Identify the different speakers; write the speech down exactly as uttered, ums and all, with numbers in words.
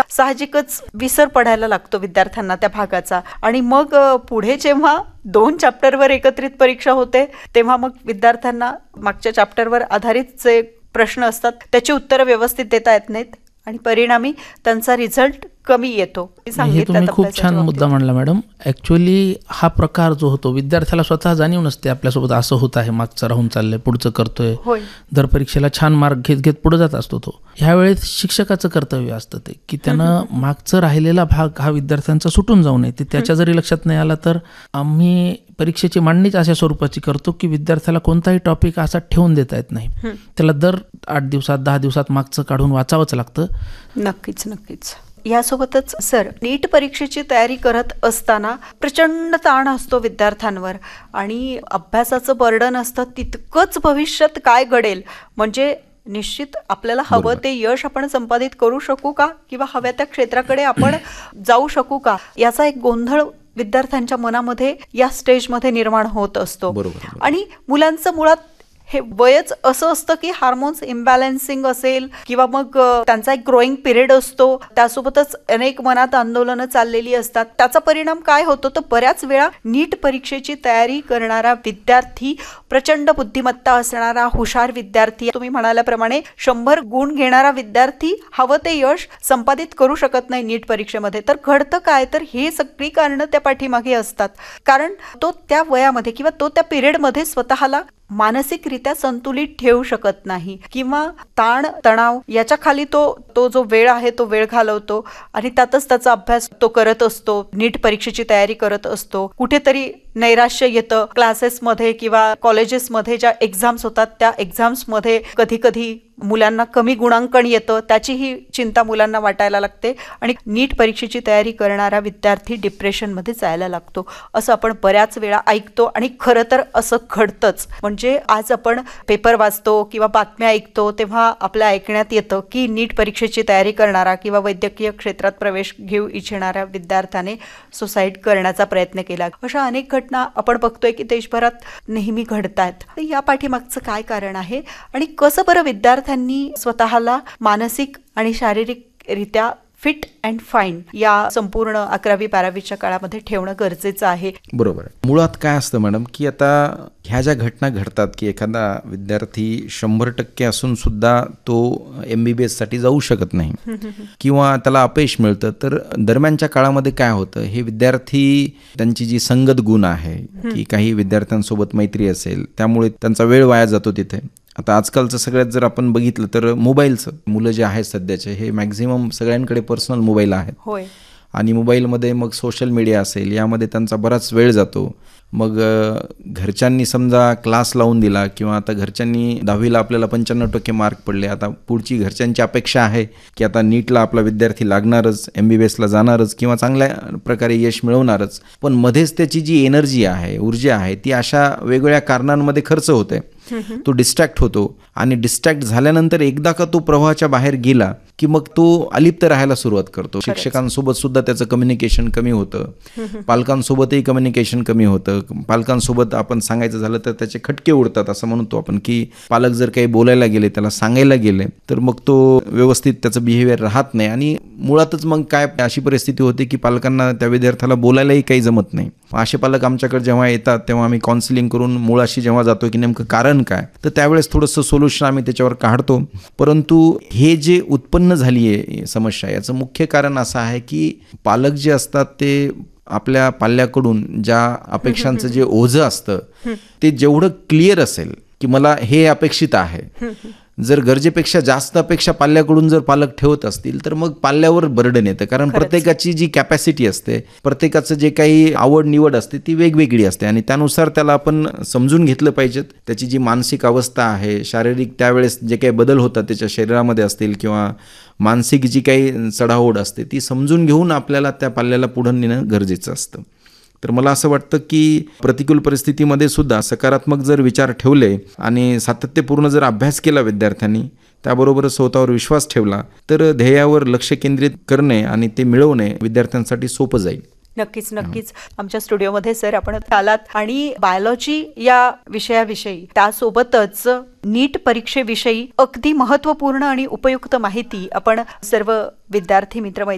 Speaker 1: साहजिकच विसर पडायला लागतो विद्यार्थ्यांना त्या भागाचा. आणि मग पुढे जेव्हा दोन चॅप्टरवर एकत्रित परीक्षा होते तेव्हा मग विद्यार्थ्यांना मागच्या चॅप्टरवर आधारित जे प्रश्न असतात त्याची उत्तरं व्यवस्थित देता येत नाहीत आणि परिणामी त्यांचा रिझल्ट कमी येतो.
Speaker 2: हे तुम्ही खूप छान मुद्दा मांडला मॅडम. ॲक्च्युअली हा प्रकार जो होतो विद्यार्थ्याला स्वतः जाणीव नसते आपल्यासोबत असं होत आहे, मागचं राहून चाललंय, पुढचं करतोय, दर परीक्षेला छान मार्क घेत घेत पुढे जात असतो तो. ह्यावेळेस शिक्षकाचं कर्तव्य असतं ते की त्यानं मागचं राहिलेला भाग हा विद्यार्थ्यांचा सुटून जाऊ नये. ते त्याच्या जरी लक्षात नाही आला तर आम्ही परीक्षेची मांडणीच अशा स्वरूपाची करतो की विद्यार्थ्याला कोणताही टॉपिक असा ठेवून देता येत नाही. त्याला दर आठ दिवसात दहा दिवसात मागचं काढून वाचावंच लागतं.
Speaker 1: नक्कीच नक्कीच. यासोबतच सर, नीट परीक्षेची तयारी करत असताना प्रचंड ताण असतो विद्यार्थ्यांवर आणि अभ्यासाचं बर्डन असतं तितकंच भविष्यात काय घडेल, म्हणजे निश्चित आपल्याला हवं ते यश आपण संपादित करू शकू का किंवा हव्या त्या क्षेत्राकडे आपण जाऊ शकू का, याचा एक गोंधळ विद्यार्थ्यांच्या मनामध्ये या स्टेजमध्ये निर्माण होत असतो. आणि मुलांचं मुळात हे वयच असं असतं की हार्मोन्स इम्बॅलन्सिंग असेल किंवा मग त्यांचा एक ग्रोईंग पिरियड असतो, त्यासोबतच अनेक मनात आंदोलनं चाललेली असतात. त्याचा परिणाम काय होतो तर बऱ्याच वेळा नीट परीक्षेची तयारी करणारा विद्यार्थी, प्रचंड बुद्धिमत्ता असणारा हुशार विद्यार्थी, तुम्ही म्हणाल्याप्रमाणे शंभर गुण घेणारा विद्यार्थी हवं ते यश संपादित करू शकत नाही नीट परीक्षेमध्ये. तर घडतं काय तर हे सगळी कारणं त्या पाठीमागे असतात. कारण तो त्या वयामध्ये किंवा तो त्या पिरियडमध्ये स्वतःला मानसिकरित्या संतुलित ठेवू शकत नाही किंवा ताण तणाव याच्या खाली तो तो जो वेळ आहे तो वेळ घालवतो आणि त्यातच त्याचा अभ्यास तो करत असतो, नीट परीक्षेची तयारी करत असतो. कुठेतरी नैराश्य येतं क्लासेसमध्ये किंवा कॉलेजेसमध्ये ज्या एक्झाम्स होतात त्या एक्झाम्समध्ये कधी कधी मुलांना कमी गुणांकन येतं, त्याचीही चिंता मुलांना वाटायला लागते आणि नीट परीक्षेची तयारी करणारा विद्यार्थी डिप्रेशनमध्ये जायला लागतो. असं आपण बऱ्याच वेळा ऐकतो आणि खरं तर असं घडतंच. म्हणजे आज आपण पेपर वाचतो किंवा बातम्या ऐकतो तेव्हा आपल्या ऐकण्यात येतं की नीट परीक्षेची तयारी करणारा किंवा वैद्यकीय क्षेत्रात प्रवेश घेऊ इच्छिणाऱ्या विद्यार्थ्याने सुसाईड करण्याचा प्रयत्न केला. अशा अनेक घटना आपण बघतोय की देशभरात नेहमी घडतायत. या पाठीमागचं काय कारण आहे आणि कसं बरं विद्यार्थ्यांनी स्वतःला मानसिक आणि शारीरिक रित्या फिट अँड फाईन या संपूर्ण अकरावी बारावीच्या काळामध्ये ठेवणं गरजेचं आहे?
Speaker 3: बरोबर. मुळात काय असतं मॅडम की आता ह्या ज्या घटना घडतात की एखादा विद्यार्थी शंभर टक्के असून सुद्धा तो एम बी बी एससाठी जाऊ शकत नाही किंवा त्याला अपयश मिळतं, तर दरम्यानच्या काळामध्ये काय होतं, हे विद्यार्थी त्यांची जी संगत गुण आहे की काही विद्यार्थ्यांसोबत मैत्री असेल त्यामुळे त्यांचा वेळ वाया जातो तिथे. आता आजकालचं सगळ्यात जर आपण बघितलं तर मोबाईलचं, मुलं जे आहेत सध्याचे हे मॅक्झिमम सगळ्यांकडे पर्सनल मोबाईल आहेत आणि मोबाईलमध्ये मग सोशल मीडिया असेल यामध्ये त्यांचा बराच वेळ जातो. मग घरच्यांनी समजा क्लास लावून दिला किंवा आता घरच्यांनी दहावीला आपल्याला पंच्याण्णव टक्के मार्क पडले, आता पुढची घरच्यांची अपेक्षा आहे की आता नीटला आपला विद्यार्थी लागणारच, एम बी बी एसला जाणारच किंवा चांगल्या प्रकारे यश मिळवणारच, पण मध्येच त्याची जी एनर्जी आहे, ऊर्जा आहे, ती अशा वेगवेगळ्या कारणांमध्ये खर्च होते. तो डिस्ट्रॅक्ट होतो आणि डिस्ट्रॅक्ट झाल्यानंतर एकदा का तो प्रवाहाच्या बाहेर गेला की मग तो अलिप्त राहायला सुरुवात करतो. शिक्षकांसोबत सुद्धा त्याचं कम्युनिकेशन कमी होतं, पालकांसोबतही कम्युनिकेशन कमी होतं. पालकांसोबत आपण सांगायचं झालं तर त्याचे खटके उडतात असं म्हणतो आपण की पालक जर काही बोलायला गेले, त्याला सांगायला गेले तर मग तो व्यवस्थित त्याचं बिहेवियर राहत नाही आणि मुळातच मग काय अशी परिस्थिती होते की पालकांना त्या विद्यार्थ्याला बोलायलाही काही जमत नाही. असे पालक आमच्याकडे जेव्हा येतात तेव्हा आम्ही काउन्सिलिंग करून मुळाशी जेव्हा जातो की नेमकं कारण काय, तर त्यावेळेस थोडंसं सोल्युशन आम्ही त्याच्यावर काढतो. परंतु हे जे उत्पन्न झाली आहे समस्या, याचं मुख्य कारण असं आहे की पालक जे असतात ते आपल्या पाल्याकडून ज्या अपेक्षांचं जे ओझं असतं ते जेवढं क्लिअर असेल की मला हे अपेक्षित आहे, जर गरजेपेक्षा जास्त अपेक्षा पाल्याकडून जर पालक ठेवत असतील तर मग पाल्यावर बर्डन येतं. कारण प्रत्येकाची जी कॅपॅसिटी असते, प्रत्येकाचं जे काही आवड निवड असते ती वेगवेगळी असते आणि त्यानुसार त्याला आपण समजून घेतलं पाहिजेत. त्याची जी मानसिक अवस्था आहे, शारीरिक त्यावेळेस जे काही बदल होतात त्याच्या शरीरामध्ये असतील किंवा मानसिक जी काही चढाओढ असते ती समजून घेऊन आपल्याला त्या पाल्याला पुढे नेणं गरजेचं असतं. तर मला असं वाटतं की प्रतिकूल परिस्थितीमध्ये सुद्धा सकारात्मक जर विचार ठेवले आणि सातत्यपूर्ण जर अभ्यास केला विद्यार्थ्यांनी, त्याबरोबरच स्वतःवर विश्वास ठेवला तर ध्येयावर लक्ष केंद्रित करणे आणि ते मिळवणे विद्यार्थ्यांसाठी सोपं जाईल.
Speaker 1: नक्कीच नक्कीच. आमच्या स्टुडिओमध्ये सर आपण आलात आणि बायोलॉजी या विषयाविषयी त्यासोबतच नीट परीक्षेविषयी अगदी महत्त्वपूर्ण आणि उपयुक्त माहिती आपण सर्व विद्यार्थी मित्र